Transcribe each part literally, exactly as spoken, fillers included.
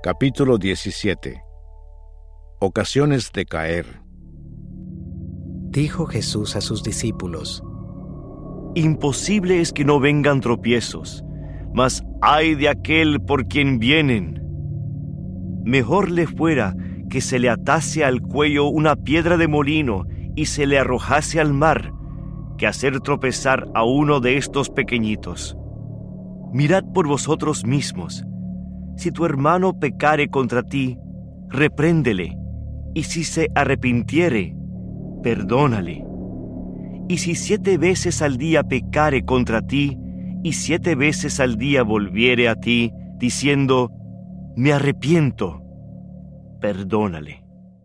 Capítulo diecisiete. Ocasiones de caer. Dijo Jesús a sus discípulos: Imposible es que no vengan tropiezos, mas ay de aquel por quien vienen. Mejor le fuera que se le atase al cuello una piedra de molino y se le arrojase al mar, que hacer tropezar a uno de estos pequeñitos. Mirad por vosotros mismos. Si tu hermano pecare contra ti, repréndele, y si se arrepintiere, perdónale. Y si siete veces al día pecare contra ti, y siete veces al día volviere a ti, diciendo, me arrepiento, perdónale.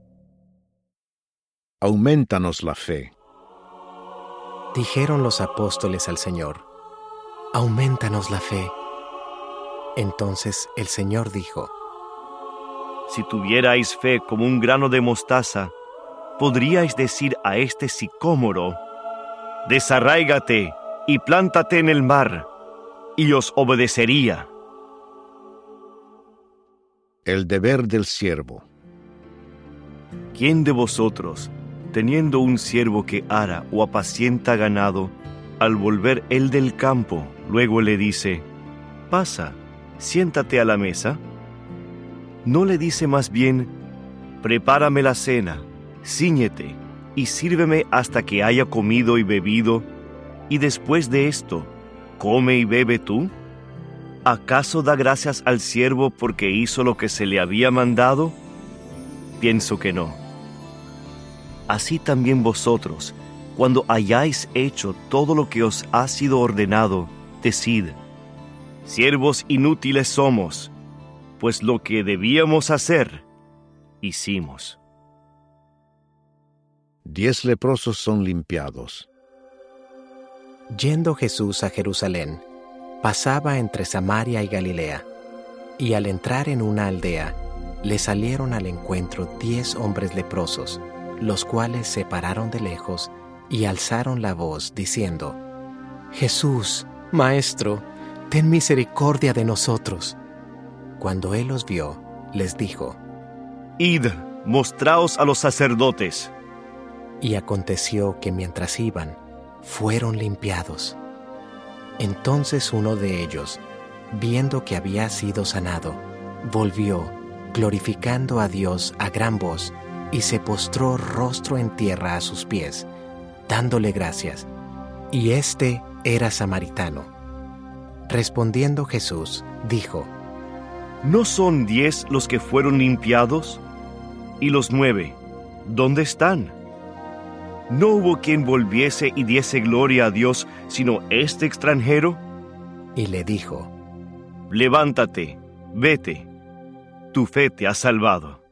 Aumentanos la fe. Dijeron los apóstoles al Señor: aumentanos la fe. Entonces el Señor dijo: Si tuvierais fe como un grano de mostaza, podríais decir a este sicómoro, desarráigate y plántate en el mar, y os obedecería. El deber del siervo. ¿Quién de vosotros, teniendo un siervo que ara o apacienta ganado, al volver él del campo, luego le dice, pasa, siéntate a la mesa? ¿No le dice más bien, prepárame la cena, cíñete y sírveme hasta que haya comido y bebido, y después de esto, come y bebe tú? ¿Acaso da gracias al siervo porque hizo lo que se le había mandado? Pienso que no. Así también vosotros, cuando hayáis hecho todo lo que os ha sido ordenado, decid, siervos inútiles somos, pues lo que debíamos hacer, hicimos. Diez leprosos son limpiados. Yendo Jesús a Jerusalén, pasaba entre Samaria y Galilea, y al entrar en una aldea, le salieron al encuentro diez hombres leprosos, los cuales se pararon de lejos y alzaron la voz, diciendo, Jesús, Maestro, ten misericordia de nosotros. Cuando él los vio, les dijo, Id, mostraos a los sacerdotes. Y aconteció que mientras iban, fueron limpiados. Entonces uno de ellos, viendo que había sido sanado, volvió, glorificando a Dios a gran voz, y se postró rostro en tierra a sus pies, dándole gracias. Y éste era samaritano. Respondiendo Jesús, dijo, ¿No son diez los que fueron limpiados? ¿Y los nueve, dónde están? ¿No hubo quien volviese y diese gloria a Dios, sino este extranjero? Y le dijo, levántate, vete, tu fe te ha salvado.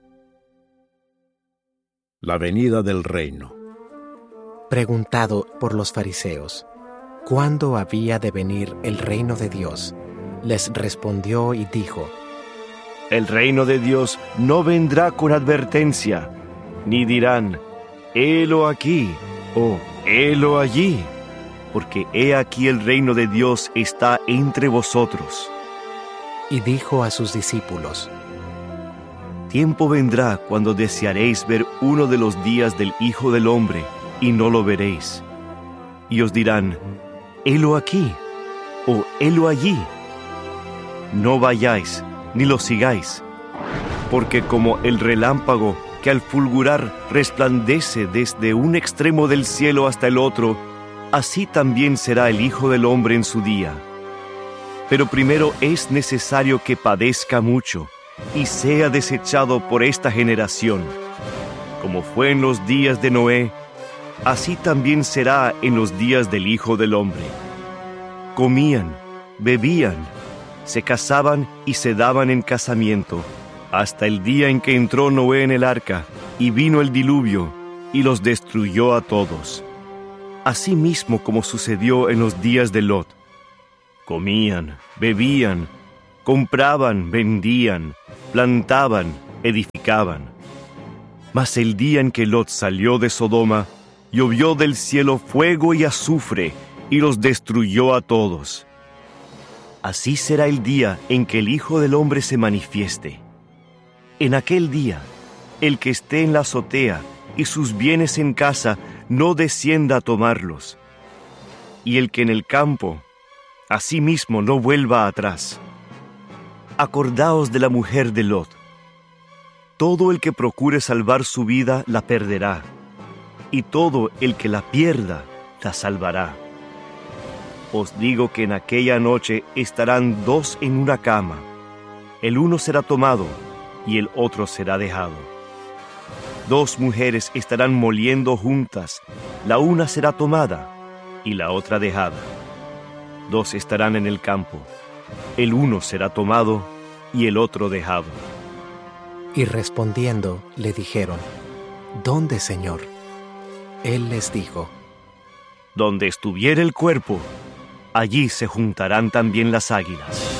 La venida del reino. Preguntado por los fariseos, ¿cuándo había de venir el reino de Dios? Les respondió y dijo, el reino de Dios no vendrá con advertencia, ni dirán, helo aquí, o helo allí, porque he aquí el reino de Dios está entre vosotros. Y dijo a sus discípulos, tiempo vendrá cuando desearéis ver uno de los días del Hijo del Hombre, y no lo veréis. Y os dirán, helo aquí, o helo allí. No vayáis, ni lo sigáis, porque como el relámpago que al fulgurar resplandece desde un extremo del cielo hasta el otro, así también será el Hijo del Hombre en su día. Pero primero es necesario que padezca mucho, y sea desechado por esta generación. Como fue en los días de Noé, así también será en los días del Hijo del Hombre. Comían, bebían, se casaban y se daban en casamiento, hasta el día en que entró Noé en el arca, y vino el diluvio, y los destruyó a todos. Así mismo como sucedió en los días de Lot. Comían, bebían, compraban, vendían, plantaban, edificaban. Mas el día en que Lot salió de Sodoma, llovió del cielo fuego y azufre, y los destruyó a todos. Así será el día en que el Hijo del Hombre se manifieste. En aquel día, el que esté en la azotea y sus bienes en casa, no descienda a tomarlos. Y el que en el campo, asimismo no vuelva atrás. Acordaos de la mujer de Lot. Todo el que procure salvar su vida la perderá, y todo el que la pierda la salvará. Os digo que en aquella noche estarán dos en una cama, el uno será tomado y el otro será dejado. Dos mujeres estarán moliendo juntas, la una será tomada y la otra dejada. Dos estarán en el campo, el uno será tomado y el otro dejado. Y respondiendo le dijeron: ¿Dónde, Señor? Él les dijo: Donde estuviere el cuerpo, allí se juntarán también las águilas.